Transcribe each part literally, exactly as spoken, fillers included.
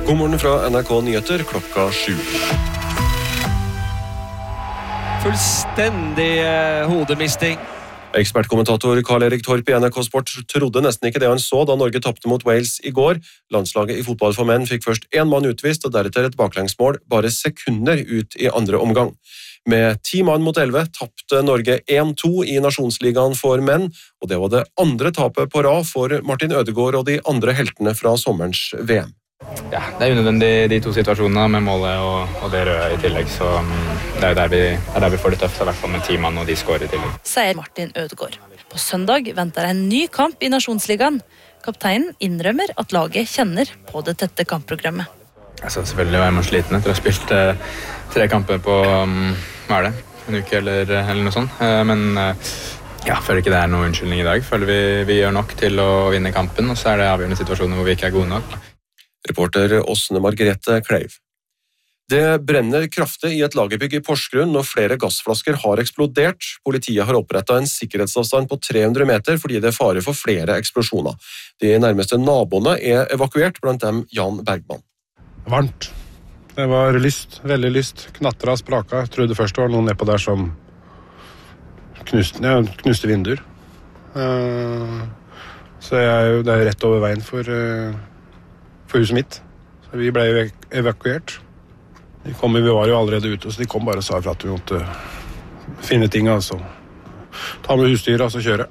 God morgen fra N R K Nyheter klokka sju. Fullstendig eh, hodemisting. Ekspertkommentator Karl-Erik Torp i N R K Sport trodde nesten ikke det han så da Norge tappte mot Wales i går. Landslaget i fotball for menn fikk først én mann utvist og deretter et baklengsmål bare sekunder ut i andre omgang. Med ti mann mot elleve tappte Norge én to i Nasjonsligaen for menn, og det var det andre tapet på rad for Martin Ødegaard og de andre heltene fra sommerens V M. Ja, det er unødvendig de to situasjonene med målet og, og det røde i tillegg, så um, det er jo der vi, er der vi får det tøft, i hvert fall med ti mann og de skårer i tillegg. Sier Martin Ødegaard. På søndag venter en ny kamp i Nasjonsligaen. Kapteinen innrømmer at laget kjenner på det tette kampprogrammet. Altså, selvfølgelig var jeg sliten etter å ha spilt uh, tre kamper på, um, hva er det, en uke eller, eller noe sånt, uh, men uh, ja, jeg føler ikke det er noe unnskyldning i dag. Jeg føler vi, vi gjør nok til å vinne kampen, og så er det avgjørende situasjoner hvor vi ikke er gode nok. Reporter Åsne Margrethe Kleiv. Det brenner kraftig i et lagerbygg i Porsgrunn når flere gassflasker har eksplodert. Politiet har opprettet en sikkerhetsavstand på tre hundre meter fordi det er fare for flere eksplosjoner. De nærmeste naboene er evakuert, blant dem Jan Bergman. Varmt. Det var lyst, veldig lyst. Knatra, spraka. Jeg trodde først det var noen nedpå der som knuste, ja, knuste vinduer. Uh, så jeg, det er rett over veien for... Uh, for huset mitt. Så vi ble evakuert. De kom, vi var jo allerede ute, så de kom bare og sa for at vi måtte finne ting, altså. Ta med husdyr, altså kjøre.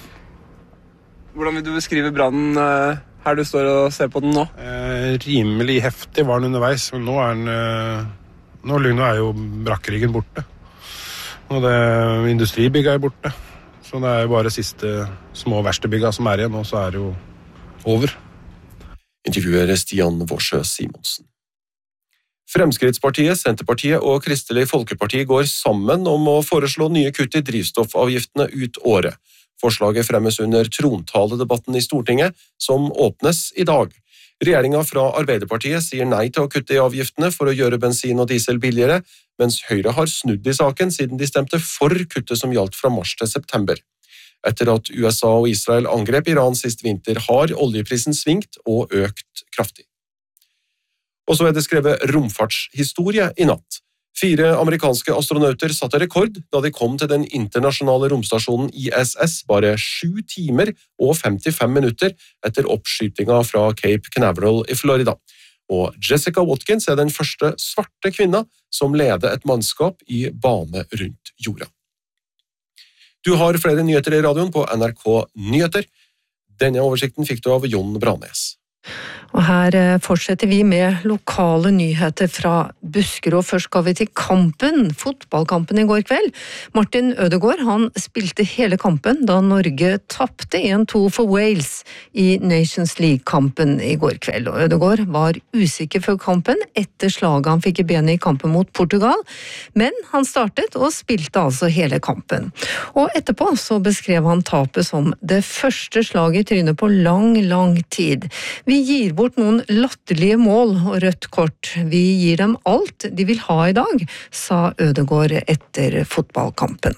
Hvordan vil du beskrive brannen her du står og ser på den nå? Eh, rimelig heftig var den underveis, men nå er den... Eh, nå, nå er jo brakkeriggen borte. Og det industribygget er borte. Så det er jo bare siste små verkstedbygget som er igjen, og så er det jo over. Intervjuer Stian Vorsø Simonsen. Fremskrittspartiet, Senterpartiet og Kristelig Folkeparti går sammen om å foreslå nye kutt i drivstoffavgiftene ut året. Forslaget fremmes under trontaledebatten i Stortinget, som åpnes i dag. Regjeringen fra Arbeiderpartiet sier nei til å kutte i avgiftene for å gjøre bensin og diesel billigere, mens Høyre har snudd i saken siden de stemte for kuttet som gjaldt fra mars til september. Etter at U S A og Israel angrep Iran sist vinter, har oljeprisen svingt og økt kraftig. Og så er det skrevet romfartshistorie i natt. Fire amerikanske astronauter satte rekord da de kom til den internasjonale romstasjonen I S S bare sju timer og femtifem minutter etter oppskytinga fra Cape Canaveral i Florida. Og Jessica Watkins er den første svarte kvinna som leder et mannskap i bane rundt jorda. Du har flere nyheter i radioen på N R K Nyheter. Denne oversikten fikk du av Jon Branes. Og her fortsetter vi med lokale nyheter fra Buskerud. Først skal vi til kampen, fotballkampen i går kveld. Martin Ødegaard, han spilte hele kampen da Norge tappte én to for Wales i Nations League-kampen i går kveld. Og Ødegaard var usikker før kampen etter slaget han fikk i benet i kampen mot Portugal, men han startet og spilte altså hele kampen. Og etterpå så beskrev han tapet som det første slaget i trynet på lang, lang tid. Vi gir bort noen latterlige mål og rødt kort. Vi gir dem alt de vil ha i dag, sa Ødegaard etter fotballkampen.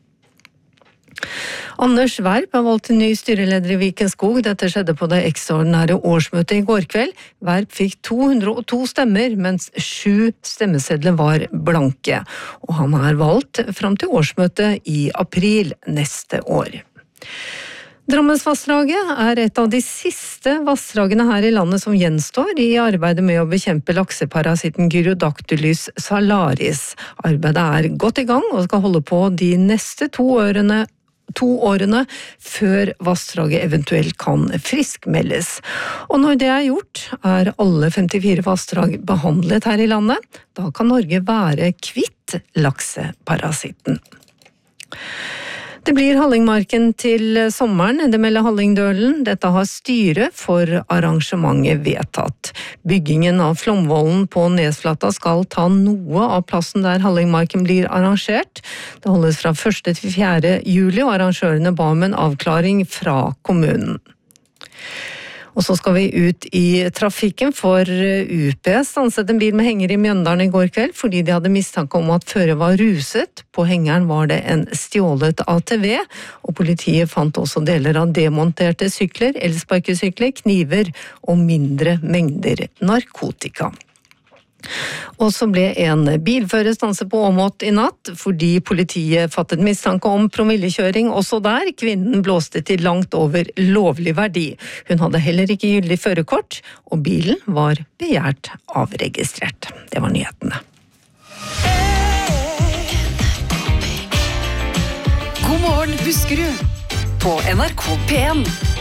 Anders Werp har valgt en ny styreleder i Viken Skog. Dette skjedde på det ekstraordinære årsmøtet i går kveld. Werp fikk to hundre og to stemmer, mens sju stemmesedler var blanke. Og han er valgt fram til årsmøtet i april neste år. Drammensvassdraget er et av de siste vassdragene her i landet som gjenstår i arbeidet med å bekjempe lakseparasitten Gyrodactylus salaris. Arbeidet er godt i gang og skal holde på de neste to årene to årene før vassdraget eventuelt kan friskmeldes. Og når det er gjort, er alle femtifire vassdrag behandlet her i landet. Da kan Norge være kvitt lakseparasitten. Det blir Hallingmarken til sommeren, det melder Hallingdølen. Dette har styret for arrangementet vedtatt. Byggingen av Flomvollen på Nesflata skal ta noe av plassen der Hallingmarken blir arrangert. Det holdes fra første til fjerde juli, og arrangørene ba om en avklaring fra kommunen. Og så skal vi ut i trafikken, for U P stanset en bil med henger i Mjøndalen i går kveld fordi de hadde mistanke om at fører var ruset. På hengeren var det en stjålet A T V, og politiet fant også deler av demonterte sykler, elsparkesykler, kniver og mindre mengder narkotika. Og så ble en bilfører stanset på Åmot i natt fordi politiet fattet mistanke om promillekjøring også der. Kvinnen blåste til langt over lovlig verdi. Hun hadde heller ikke gyldig førerkort, og bilen var begjært avregistrert. Det var nyhetene. God morgen, Buskerud på N R K P en.